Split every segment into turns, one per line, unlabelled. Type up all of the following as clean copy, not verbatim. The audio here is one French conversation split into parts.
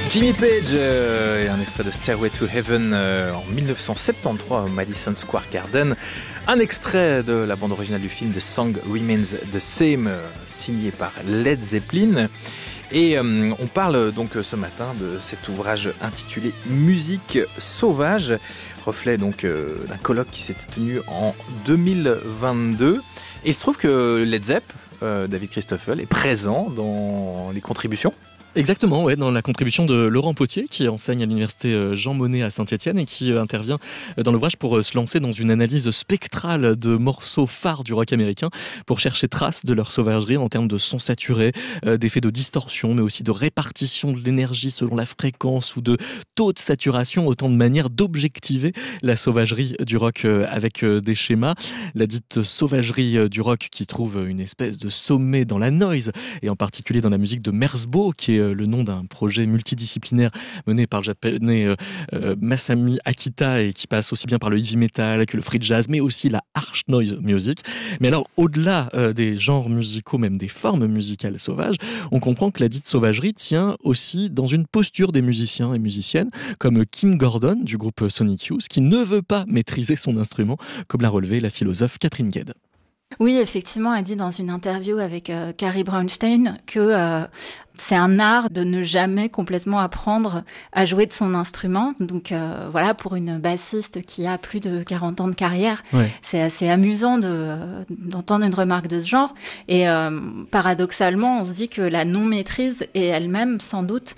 Jimmy Page et un extrait de Stairway to Heaven en 1973 au Madison Square Garden. Un extrait de la bande originale du film The Song Remains the Same, signé par Led Zeppelin. Et on parle donc ce matin de cet ouvrage intitulé Musique sauvage, reflet donc d'un colloque qui s'était tenu en 2022. Et il se trouve que Led Zepp, David Christoffel, est présent dans les contributions.
Exactement, ouais, dans la contribution de Laurent Potier, qui enseigne à l'université Jean Monnet à Saint-Étienne et qui intervient dans l'ouvrage pour se lancer dans une analyse spectrale de morceaux phares du rock américain pour chercher trace de leur sauvagerie en termes de sons saturés, d'effets de distorsion, mais aussi de répartition de l'énergie selon la fréquence ou de taux de saturation, autant de manières d'objectiver la sauvagerie du rock avec des schémas. La dite sauvagerie du rock qui trouve une espèce de sommet dans la noise, et en particulier dans la musique de Merzbow, qui est le nom d'un projet multidisciplinaire mené par le japonais Masami Akita et qui passe aussi bien par le heavy metal que le free jazz, mais aussi la harsh noise music. Mais alors, au-delà des genres musicaux, même des formes musicales sauvages, on comprend que la dite sauvagerie tient aussi dans une posture des musiciens et musiciennes, comme Kim Gordon du groupe Sonic Youth, qui ne veut pas maîtriser son instrument, comme l'a relevé la philosophe Catherine Gued.
Oui, effectivement, elle dit dans une interview avec Carrie Brownstein que c'est un art de ne jamais complètement apprendre à jouer de son instrument. Donc voilà, pour une bassiste qui a plus de 40 ans de carrière, ouais. C'est assez amusant d'entendre une remarque de ce genre. Et paradoxalement, on se dit que la non-maîtrise est elle-même sans doute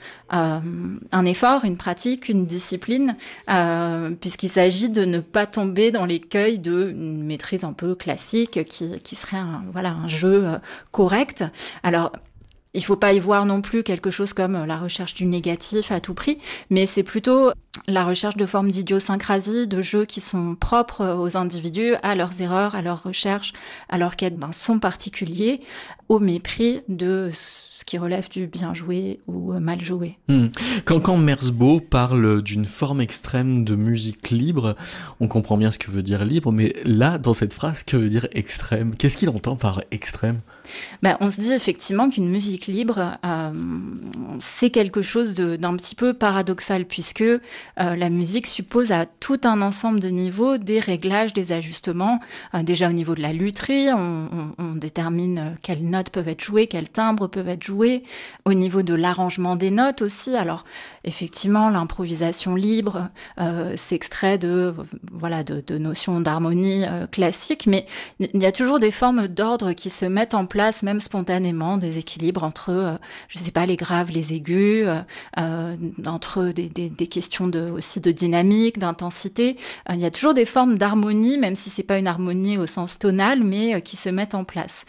un effort, une pratique, une discipline, puisqu'il s'agit de ne pas tomber dans l'écueil d'une maîtrise un peu classique qui serait un jeu correct. Alors, il faut pas y voir non plus quelque chose comme la recherche du négatif à tout prix, mais c'est plutôt la recherche de formes d'idiosyncrasie, de jeux qui sont propres aux individus, à leurs erreurs, à leurs recherches, à leur quête d'un son particulier, au mépris de ce qui relève du bien joué ou mal joué.
Quand Merzbow parle d'une forme extrême de musique libre, on comprend bien ce que veut dire libre, mais là, dans cette phrase, que veut dire extrême ? Qu'est-ce qu'il entend par extrême ?
On se dit effectivement qu'une musique libre, c'est quelque chose d'un petit peu paradoxal, puisque la musique suppose à tout un ensemble de niveaux des réglages, des ajustements. Déjà au niveau de la lutherie, on détermine quelles notes peuvent être jouées, quels timbres peuvent être joués. Au niveau de l'arrangement des notes aussi, alors effectivement l'improvisation libre s'extrait de notions d'harmonie classiques, mais il y a toujours des formes d'ordre qui se mettent en place, même spontanément, des équilibres entre, les graves, les aigus, entre des questions aussi de dynamique, d'intensité. Il y a toujours des formes d'harmonie, même si c'est pas une harmonie au sens tonal, mais qui se mettent en place.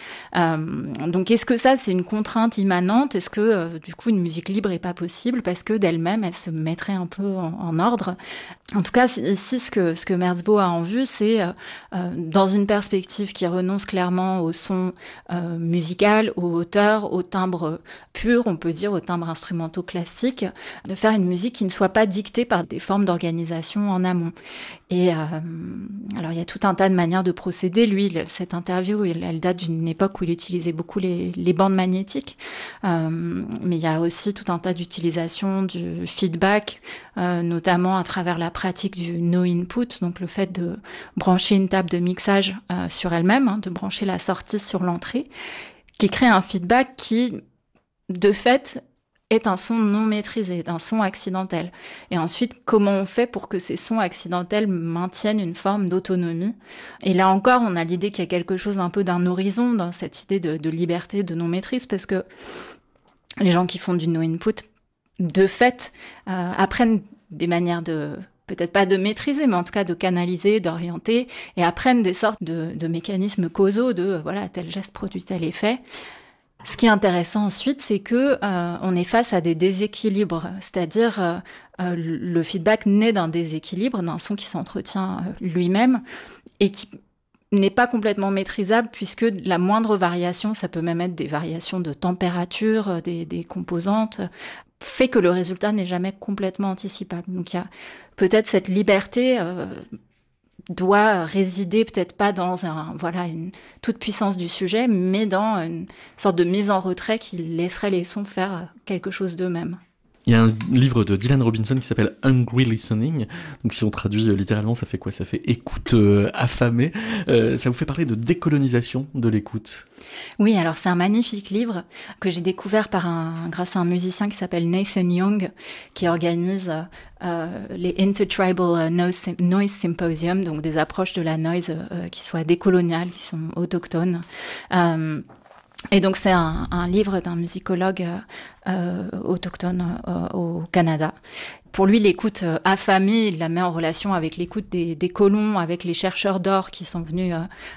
Donc, est-ce que ça, c'est une contrainte immanente ? Est-ce que, du coup, une musique libre est pas possible parce que d'elle-même, elle se mettrait un peu en ordre ? En tout cas, ici, ce que Merzbow a en vue, c'est, dans une perspective qui renonce clairement au son musical, aux hauteurs, au timbre pur, on peut dire, aux timbres instrumentaux classiques, de faire une musique qui ne soit pas dictée par des formes d'organisation en amont. Et alors, il y a tout un tas de manières de procéder. Lui, cette interview, elle date d'une époque où il utilisait beaucoup les bandes magnétiques, mais il y a aussi tout un tas d'utilisations du feedback, notamment à travers la pratique du no input, donc le fait de brancher une table de mixage sur elle-même, de brancher la sortie sur l'entrée, qui crée un feedback qui, de fait, est un son non maîtrisé, un son accidentel. Et ensuite, comment on fait pour que ces sons accidentels maintiennent une forme d'autonomie ? Et là encore, on a l'idée qu'il y a quelque chose un peu d'un horizon dans cette idée de liberté, de non-maîtrise, parce que les gens qui font du no-input, de fait, apprennent des manières peut-être pas de maîtriser, mais en tout cas de canaliser, d'orienter, et apprennent des sortes de mécanismes causaux de, tel geste produit tel effet. Ce qui est intéressant ensuite, c'est que on est face à des déséquilibres, c'est-à-dire le feedback naît d'un déséquilibre, d'un son qui s'entretient lui-même, et qui n'est pas complètement maîtrisable, puisque la moindre variation, ça peut même être des variations de température, des composantes, fait que le résultat n'est jamais complètement anticipable. Donc il y a peut-être cette liberté doit résider peut-être pas dans une toute puissance du sujet, mais dans une sorte de mise en retrait qui laisserait les sons faire quelque chose d'eux-mêmes.
Il y a un livre de Dylan Robinson qui s'appelle Hungry Listening. Donc si on traduit littéralement, ça fait quoi? Ça fait écoute affamée. Ça vous fait parler de décolonisation de l'écoute?
Oui, alors c'est un magnifique livre que j'ai découvert grâce à un musicien qui s'appelle Nathan Young, qui organise les Intertribal Noise Symposium, donc des approches de la noise qui soient décoloniales, qui sont autochtones. Et donc c'est un livre d'un musicologue autochtone au Canada. Pour lui, l'écoute affamée, il la met en relation avec l'écoute des colons, avec les chercheurs d'or qui sont venus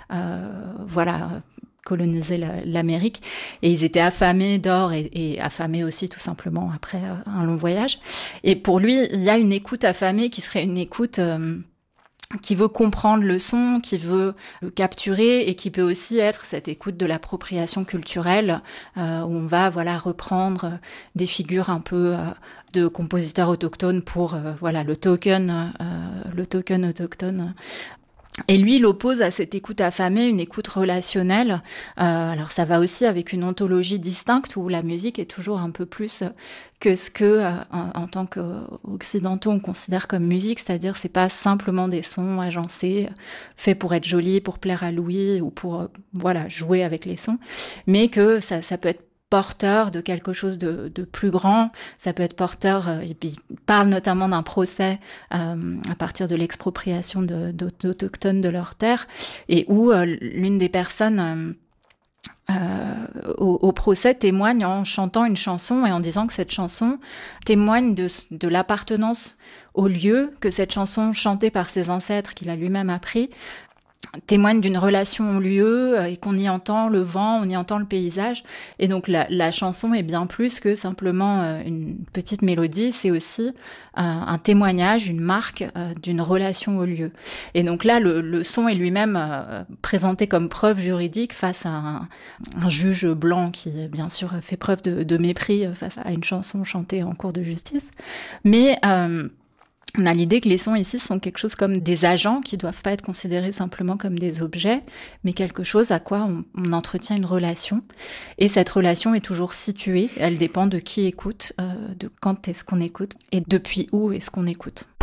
coloniser l'Amérique. Et ils étaient affamés d'or et affamés aussi tout simplement après un long voyage. Et pour lui, il y a une écoute affamée qui serait une écoute qui veut comprendre le son, qui veut le capturer et qui peut aussi être cette écoute de l'appropriation culturelle où on va reprendre des figures un peu de compositeurs autochtones pour le token autochtone. Et lui, il oppose à cette écoute affamée une écoute relationnelle. Alors ça va aussi avec une ontologie distincte où la musique est toujours un peu plus que ce que, en tant qu'occidentaux, on considère comme musique, c'est-à-dire c'est pas simplement des sons agencés, faits pour être jolis, pour plaire à l'ouïe ou pour jouer avec les sons, mais que ça peut être porteur de quelque chose de plus grand. Ça peut être porteur, il parle notamment d'un procès à partir de l'expropriation d'autochtones de leurs terres, et où l'une des personnes au procès témoigne en chantant une chanson et en disant que cette chanson témoigne de l'appartenance au lieu, que cette chanson chantée par ses ancêtres qu'il a lui-même appris témoigne d'une relation au lieu et qu'on y entend le vent, on y entend le paysage. Et donc la chanson est bien plus que simplement une petite mélodie, c'est aussi un témoignage, une marque d'une relation au lieu. Et donc là, le son est lui-même présenté comme preuve juridique face à un juge blanc qui, bien sûr, fait preuve de mépris face à une chanson chantée en cour de justice. Mais on a l'idée que les sons ici sont quelque chose comme des agents qui doivent pas être considérés simplement comme des objets, mais quelque chose à quoi on entretient une relation. Et cette relation est toujours située, elle dépend de qui écoute, de quand est-ce qu'on écoute et depuis où est-ce qu'on écoute.